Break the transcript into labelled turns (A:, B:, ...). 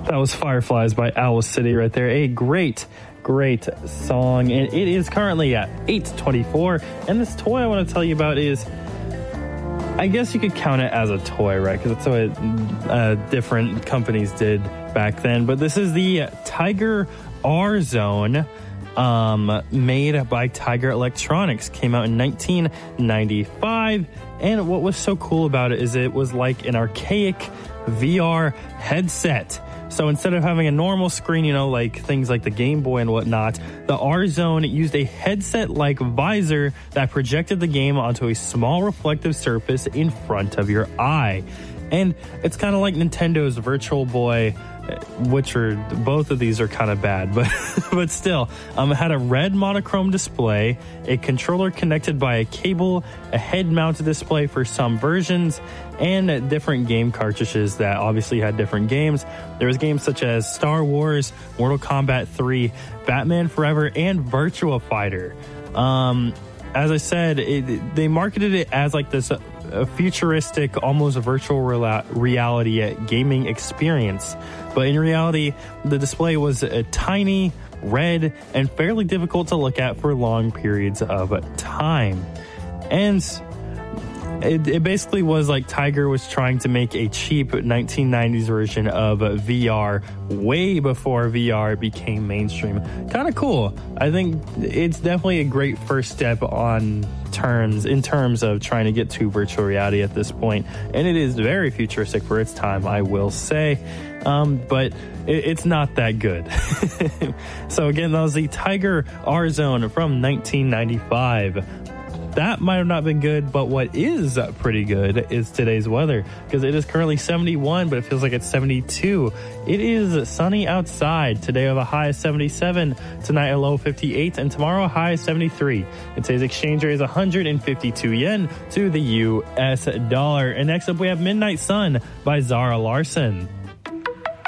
A: That was Fireflies by Owl City right there. A great song. And it is currently at 8:24. And this toy I want to tell you about is, I guess you could count it as a toy, right? Because that's what different companies did back then. But this is the Tiger R-Zone, made by Tiger Electronics. Came out in 1995. And what was so cool about it is it was like an archaic VR headset. So instead of having a normal screen, like things like the Game Boy and whatnot, the R-Zone used a headset-like visor that projected the game onto a small reflective surface in front of your eye. And it's kind of like Nintendo's Virtual Boy, which are, both of these are kind of bad, but still, it had a red monochrome display, a controller connected by a cable, a head-mounted display for some versions, and different game cartridges that obviously had different games. There was games such as Star Wars, Mortal Kombat 3, Batman Forever, and Virtua Fighter. As I said, they marketed it as like this futuristic, almost virtual reality gaming experience. But in reality, the display was tiny, red, and fairly difficult to look at for long periods of time. And it basically was like Tiger was trying to make a cheap 1990s version of VR way before VR became mainstream. Kind of cool. I think it's definitely a great first step in terms of trying to get to virtual reality at this point. And it is very futuristic for its time, I will say. But it's not that good. So again, that was the Tiger R-Zone from 1995. That might have not been good, but what is pretty good is today's weather, because it is currently 71, but it feels like it's 72. It is sunny outside. Today with a high of 77, tonight a low of 58, and tomorrow a high of 73. And today's exchange rate is 152 yen to the US dollar. And next up we have Midnight Sun by Zara Larsson.